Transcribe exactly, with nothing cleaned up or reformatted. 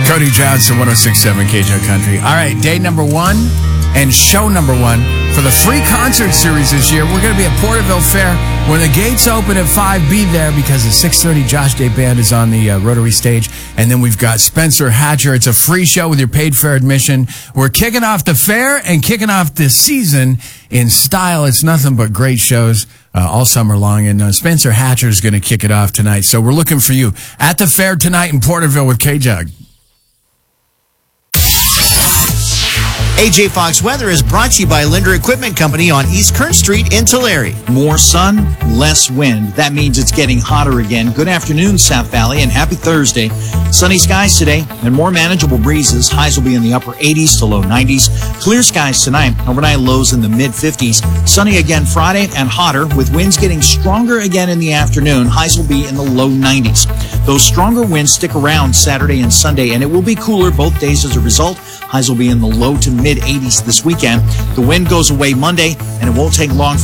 Cody Johnson, one oh six point seven K J Country. All right, day number one and show number one for the free concert series this year. We're going to be at Porterville Fair. When the gates open at five, be there because at six thirty, Josh Day Band is on the uh, Rotary stage. And then we've got Spencer Hatcher. It's a free show with your paid fair admission. We're kicking off the fair and kicking off the season in style. It's nothing but great shows uh, all summer long. And uh, Spencer Hatcher is going to kick it off tonight. So we're looking for you at the fair tonight in Porterville with K-Jug. A J Fox Weather is brought to you by Linder Equipment Company on East Kern Street in Tulare. More sun, less wind. That means it's getting hotter again. Good afternoon, South Valley, and happy Thursday. Sunny skies today and more manageable breezes. Highs will be in the upper eighties to low nineties. Clear skies tonight. Overnight lows in the mid fifties. Sunny again Friday and hotter with winds getting stronger again in the afternoon. Highs will be in the low nineties. Those stronger winds stick around Saturday and Sunday, and it will be cooler both days as a result. Highs will be in the low to mid eighties this weekend. The wind goes away Monday, and it won't take long